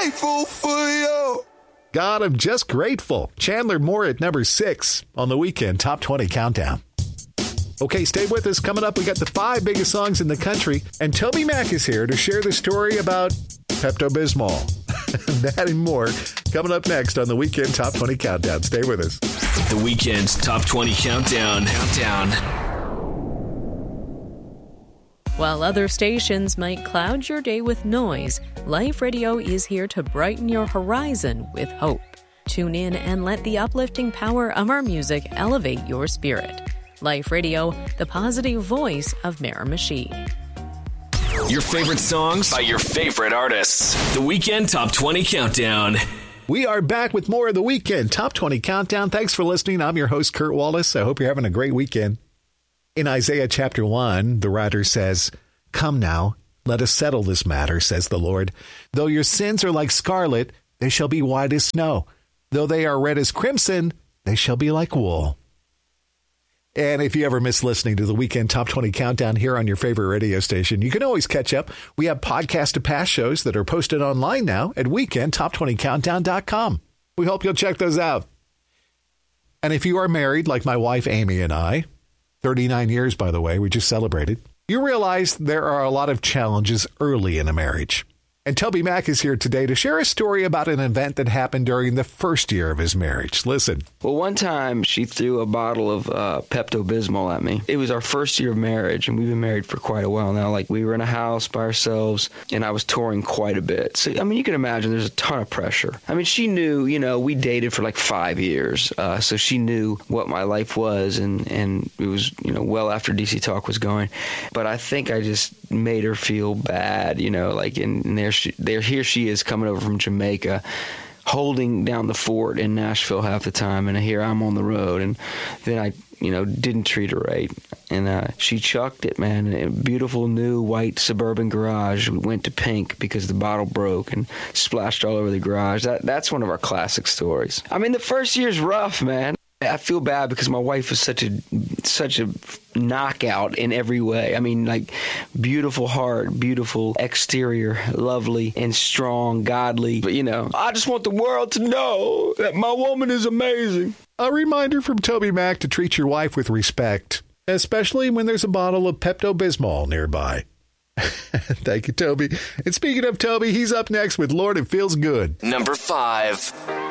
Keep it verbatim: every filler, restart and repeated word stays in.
grateful for you. God, I'm just grateful. Chandler Moore at number six on the Weekend Top twenty Countdown. Okay, stay with us. Coming up, we got the five biggest songs in the country, and Toby Mac is here to share the story about Pepto-Bismol. That and more coming up next on the Weekend Top twenty Countdown. Stay with us. The Weekend Top twenty Countdown. Countdown. While other stations might cloud your day with noise, Life Radio is here to brighten your horizon with hope. Tune in and let the uplifting power of our music elevate your spirit. Life Radio, the positive voice of Miramichi. Your favorite songs by your favorite artists. The Weekend Top twenty Countdown. We are back with more of the Weekend Top twenty Countdown. Thanks for listening. I'm your host, Kurt Wallace. I hope you're having a great weekend. In Isaiah chapter one, the writer says, "Come now, let us settle this matter, says the Lord. Though your sins are like scarlet, they shall be white as snow. Though they are red as crimson, they shall be like wool." And if you ever miss listening to the Weekend Top twenty Countdown here on your favorite radio station, you can always catch up. We have podcasts of past shows that are posted online now at weekend top twenty countdown dot com. We hope you'll check those out. And if you are married, like my wife Amy and I, thirty-nine years, by the way, we just celebrated, you realize there are a lot of challenges early in a marriage. And Toby Mac is here today to share a story about an event that happened during the first year of his marriage. Listen. Well, one time she threw a bottle of uh, Pepto-Bismol at me. It was our first year of marriage, and we've been married for quite a while now. Like, we were in a house by ourselves, and I was touring quite a bit. So, I mean, you can imagine there's a ton of pressure. I mean, she knew, you know, we dated for like five years, uh, so she knew what my life was, and, and it was, you know, well after D C Talk was going. But I think I just made her feel bad, you know, like, and, and there she, there, here she is coming over from Jamaica, holding down the fort in Nashville half the time, and here I'm on the road, and then I, you know, didn't treat her right, and uh, she chucked it, man. A beautiful new white Suburban garage. We went to pink because the bottle broke and splashed all over the garage. That that's one of our classic stories. I mean, the first year's rough, man. I feel bad because my wife was such a such a knockout in every way. I mean, like, beautiful heart, beautiful exterior, lovely and strong, godly. But, you know, I just want the world to know that my woman is amazing. A reminder from Toby Mac to treat your wife with respect, especially when there's a bottle of Pepto-Bismol nearby. Thank you, Toby. And speaking of Toby, he's up next with Lord, It Feels Good. Number five.